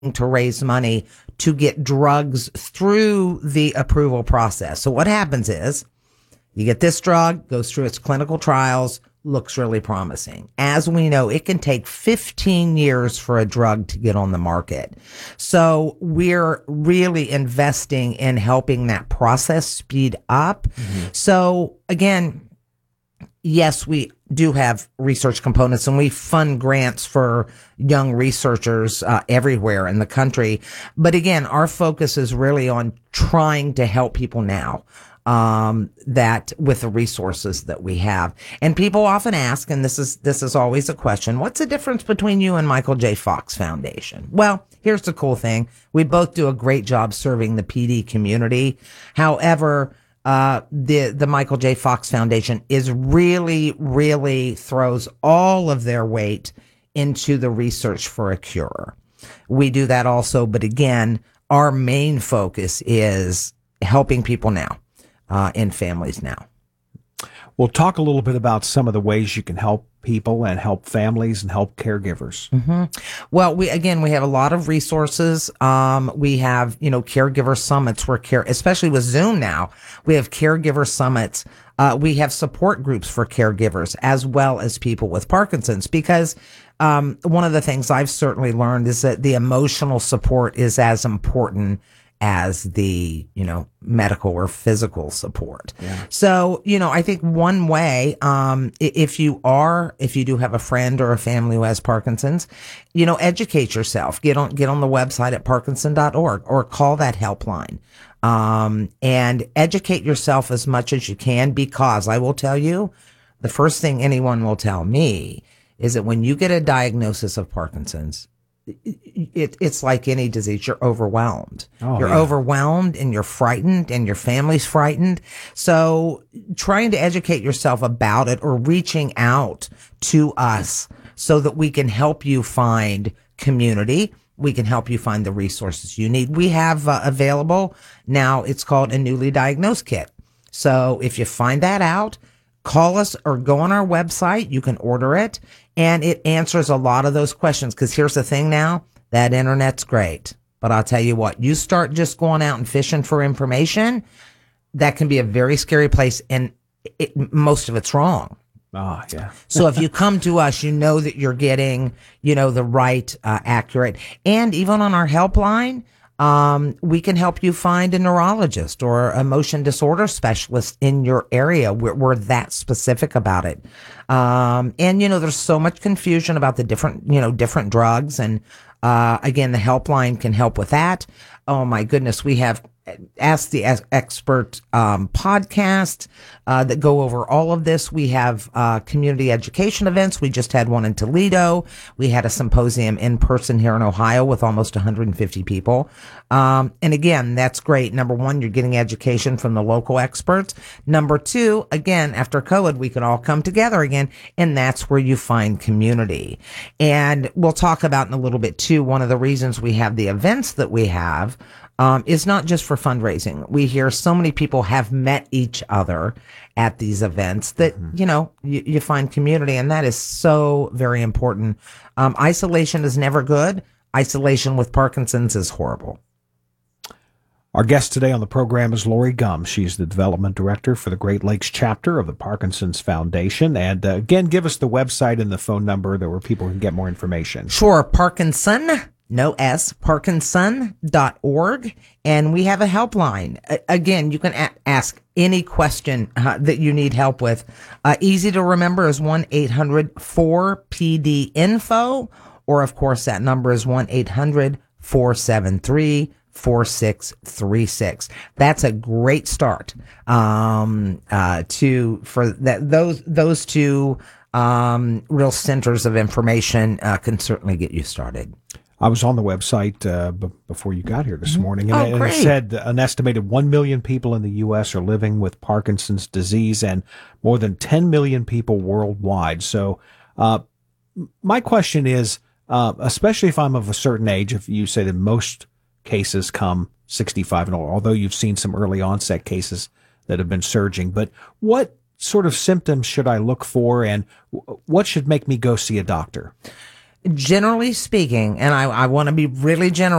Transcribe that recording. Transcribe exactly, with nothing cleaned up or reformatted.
to raise money to get drugs through the approval process. So what happens is you get this drug, goes through its clinical trials, looks really promising. As we know, it can take fifteen years for a drug to get on the market. So we're really investing in helping that process speed up. Mm-hmm. So again, yes, we do have research components, and we fund grants for young researchers uh, everywhere in the country. But again, our focus is really on trying to help people now, um, that with the resources that we have. And people often ask, and this is, this is always a question, what's the difference between you and Michael J. Fox Foundation? Well, here's the cool thing. We both do a great job serving the P D community. However, Uh, the, the Michael J. Fox Foundation is really, really throws all of their weight into the research for a cure. We do that also, but again, our main focus is helping people now, uh, and families now. We'll talk a little bit about some of the ways you can help people and help families and help caregivers. Mm-hmm. Well, we, again, we have a lot of resources. Um, we have, you know, caregiver summits where care, especially with Zoom now, we have caregiver summits. Uh, we have support groups for caregivers as well as people with Parkinson's, because, um, one of the things I've certainly learned is that the emotional support is as important as the, you know, medical or physical support. Yeah. So, you know, I think one way, um, if you are, if you do have a friend or a family who has Parkinson's, you know, educate yourself, get on, get on the website at parkinson dot org or call that helpline, um, and educate yourself as much as you can, because I will tell you, the first thing anyone will tell me is that when you get a diagnosis of Parkinson's, It, it's like any disease. You're overwhelmed. Oh, you're yeah. overwhelmed and you're frightened and your family's frightened. So trying to educate yourself about it or reaching out to us so that we can help you find community. We can help you find the resources you need. We have uh, available now. It's called a newly diagnosed kit. So if you find that out, call us or go on our website. You can order it, and it answers a lot of those questions. Because here's the thing now, that internet's great. But I'll tell you what, you start just going out and fishing for information, that can be a very scary place, and it, most of it's wrong. Ah, oh, yeah. So if you come to us, you know that you're getting, you know, the right, uh, accurate, and even on our helpline, Um, we can help you find a neurologist or a motion disorder specialist in your area. We're, we're that specific about it. Um, and, you know, there's so much confusion about the different, you know, different drugs. And, uh, again, the helpline can help with that. Oh my goodness. We have Ask the Expert, um, podcast, uh, that go over all of this. We have, uh, community education events. We just had one in Toledo. We had a symposium in person here in Ohio with almost one hundred fifty people. Um, and again, that's great. Number one, you're getting education from the local experts. Number two, again, after COVID, we can all come together again, and that's where you find community. And we'll talk about in a little bit too, one of the reasons we have the events that we have, Um, is not just for fundraising. We hear so many people have met each other at these events that, mm-hmm. you know, you, you find community, and that is so very important. Um, isolation is never good. Isolation with Parkinson's is horrible. Our guest today on the program is Lori Gumm. She's the development director for the Great Lakes chapter of the Parkinson's Foundation. And uh, again, give us the website and the phone number that where people can get more information. Sure. Parkinson. No S, parkinson dot org. And we have a helpline. A- again, you can a- ask any question uh, that you need help with. Uh, easy to remember is one eight hundred four P D info, or of course that number is one eight hundred four seven three four six three six. That's a great start, um, uh, to, for that, those, those two, um, real centers of information, uh, can certainly get you started. I was on the website uh, b- before you got here this morning, and, oh, it, and it said an estimated one million people in the U S are living with Parkinson's disease and more than ten million people worldwide. So uh, my question is, uh, especially if I'm of a certain age, if you say that most cases come sixty-five and older, although you've seen some early onset cases that have been surging, but what sort of symptoms should I look for, and w- what should make me go see a doctor? Generally speaking, and I, I want to be really general.